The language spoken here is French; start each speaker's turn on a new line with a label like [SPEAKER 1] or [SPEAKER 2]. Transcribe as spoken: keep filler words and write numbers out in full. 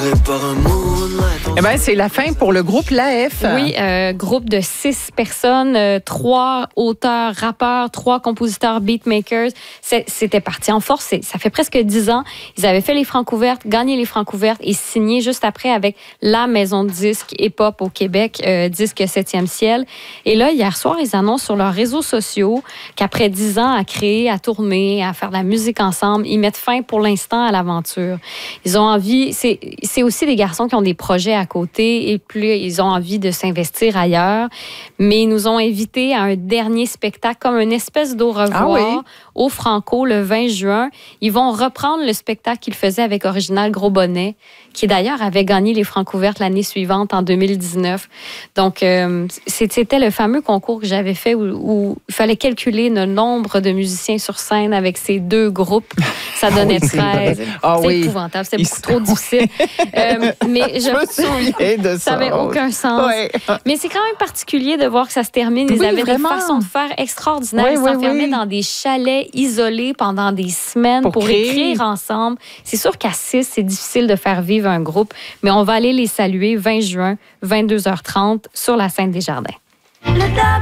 [SPEAKER 1] par un moonlight.
[SPEAKER 2] Eh bien, c'est la fin pour le groupe L'A F.
[SPEAKER 3] Oui, euh, groupe de six personnes, euh, trois auteurs, rappeurs, trois compositeurs, beatmakers. C'est, c'était parti en force. C'est, ça fait presque dix ans. Ils avaient fait les Francouvertes, gagné les Francouvertes et signé juste après avec la maison de disques hip-hop au Québec, euh, Disque septième ciel. Et là, hier soir, ils annoncent sur leurs réseaux sociaux qu'après dix ans à créer, à tourner, à faire de la musique ensemble, ils mettent fin pour l'instant à l'aventure. Ils ont envie... C'est, c'est aussi des garçons qui ont des projets à côté et plus ils ont envie de s'investir ailleurs. Mais ils nous ont invités à un dernier spectacle, comme une espèce d'au revoir
[SPEAKER 2] ah oui.
[SPEAKER 3] au Franco le vingt juin. Ils vont reprendre le spectacle qu'ils faisaient avec Original Gros Bonnet, qui d'ailleurs avait gagné les Francouvertes l'année suivante, en deux mille dix-neuf. Donc, euh, c'était le fameux concours que j'avais fait où, où il fallait calculer le nombre de musiciens sur scène avec ces deux groupes. Ça donnait treize.
[SPEAKER 2] Ah
[SPEAKER 3] c'est
[SPEAKER 2] oui.
[SPEAKER 3] épouvantable. C'était beaucoup trop difficile. euh, mais je,
[SPEAKER 2] je me souviens de ça.
[SPEAKER 3] Ça n'avait aucun sens.
[SPEAKER 2] Ouais.
[SPEAKER 3] Mais c'est quand même particulier de voir que ça se termine. Ils
[SPEAKER 2] oui,
[SPEAKER 3] avaient
[SPEAKER 2] vraiment.
[SPEAKER 3] des façons de faire extraordinaires.
[SPEAKER 2] Oui,
[SPEAKER 3] Ils
[SPEAKER 2] oui,
[SPEAKER 3] s'enfermaient
[SPEAKER 2] oui.
[SPEAKER 3] dans des chalets isolés pendant des semaines pour,
[SPEAKER 2] pour
[SPEAKER 3] pour écrire ensemble. C'est sûr qu'à six, c'est difficile de faire vivre un groupe, mais on va aller les saluer vingt juin, vingt-deux heures trente, sur la scène des Jardins.